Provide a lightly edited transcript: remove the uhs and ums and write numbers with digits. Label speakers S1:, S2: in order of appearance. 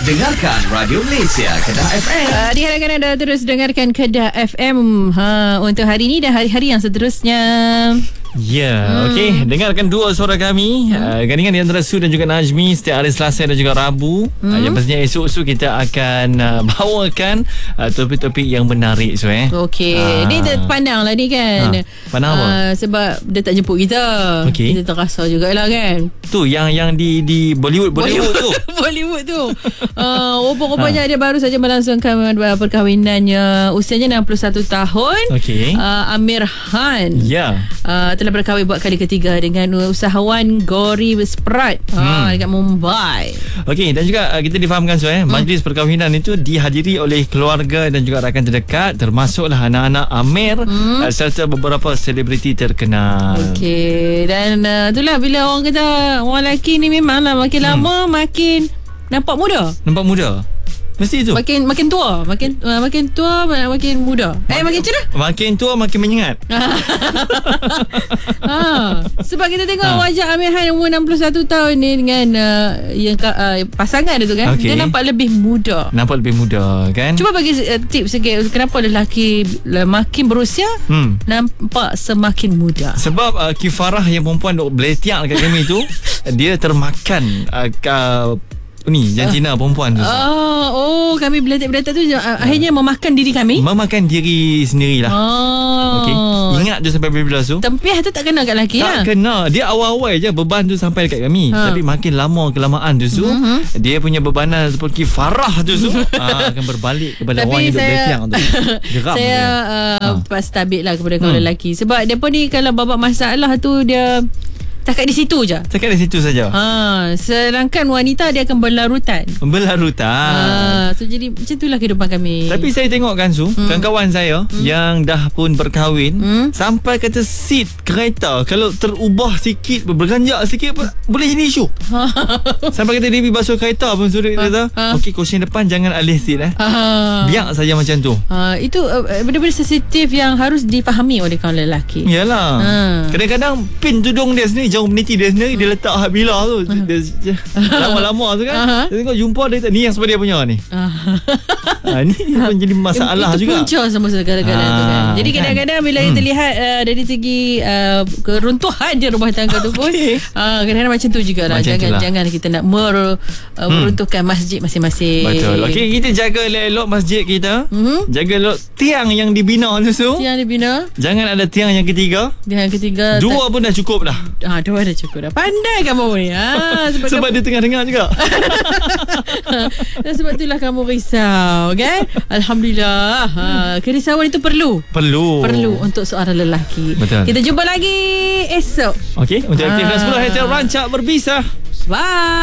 S1: dengarkan Radio Malaysia Kedah FM.
S2: Diharapkan anda terus dengarkan Kedah FM untuk hari ini dan hari-hari yang seterusnya.
S3: Okey, dengarkan dua suara kami gandingan di antara Su dan juga Najmi setiap hari Selasa dan juga Rabu. Yang pastinya esok kita akan bawakan topik-topik yang menarik
S2: Okey, ni pandang lah ni kan.
S3: Pandang apa?
S2: Sebab dia tak jemput kita.
S3: Kita
S2: terasa jugalah kan.
S3: Tu yang di Bollywood tu.
S2: Bollywood tu. Rupanya dia baru saja melangsungkan perkahwinannya. Usianya 61 tahun.
S3: Okey.
S2: Amir Khan. Telah berkahwin buat kali ketiga dengan usahawan Gauri Sprite dekat Mumbai.
S3: Okey, dan juga kita difahamkan majlis perkahwinan itu dihadiri oleh keluarga dan juga rakan terdekat, termasuklah anak-anak Amir serta beberapa selebriti terkenal.
S2: Okey, dan itulah bila orang kata orang lelaki ni memanglah makin lama makin nampak muda.
S3: Nampak muda. Mesti tu.
S2: Makin tua, makin muda. Makin cerah.
S3: Makin tua makin menyengat.
S2: Sebab kita tengok wajah Amir Khan umur 61 tahun ni dengan yang pasangan dia tu kan. Dia nampak lebih muda. Kan? Cuba bagi tips sikit kenapa lelaki makin berusia nampak semakin muda.
S3: Sebab kifarah yang perempuan duk beletiak dekat kami tu dia termakan jantina perempuan tu.
S2: Kami beletak-beletak tu akhirnya memakan diri kami.
S3: Memakan diri sendirilah. Okey. Ingat je sampai bila tu.
S2: Tempiah tu tak kena kat lelaki
S3: tak kena. Dia awal-awal je beban tu sampai dekat kami. Tapi makin lama kelamaan tu dia punya bebanan seperti farah tu akan berbalik kepada orang yang duk beletiak tu. Geram.
S2: Saya pas tabik lah kepada kawan lelaki. Sebab dia pun ni kalau babak masalah tu dia takat di situ je.
S3: Takat di situ saja.
S2: Sedangkan wanita dia akan berlarutan. So jadi macam itulah kehidupan kami.
S3: Tapi saya tengok kan kawan-kawan saya yang dah pun berkahwin sampai kata seat kereta kalau terubah sikit, berganjak sikit boleh jadi isu. Sampai kata dia pergi basuh kereta pun suruh kata okey, kursi depan jangan alih seat biar saja macam tu.
S2: Itu benda-benda sensitif yang harus difahami oleh kawan lelaki.
S3: Yalah. Kadang-kadang pin tudung dia sendiri jauh meniti dia sendiri, dia letak hak bila tu dia lama-lama tu kan. Saya tengok jumpa dia ni yang sebab dia punya ni. Ni pun jadi masalah
S2: itu
S3: juga.
S2: Itu punca sama kadang-kadang tu kan. Jadi kadang-kadang bila kita lihat dari segi keruntuhan je rumah tangga tu pun kadang-kadang macam tu jugalah. Jangan kita nak meruntuhkan masjid masing-masing.
S3: Betul. Okey, kita jaga elok masjid kita. Jaga elok tiang yang dibina tu.
S2: Tiang dibina.
S3: Jangan ada tiang yang ketiga.
S2: Yang ketiga
S3: dua pun dah cukup dah.
S2: Dua dah cukup dah. Pandai kamu ni.
S3: Sebab dia tengah dengar juga.
S2: Dan sebab itulah kamu risau kan. Alhamdulillah. Kerisauan itu perlu untuk seorang lelaki.
S3: Betul.
S2: Kita jumpa lagi esok.
S3: Okey, untuk aktif 10 Rancak Berbisah.
S2: Bye.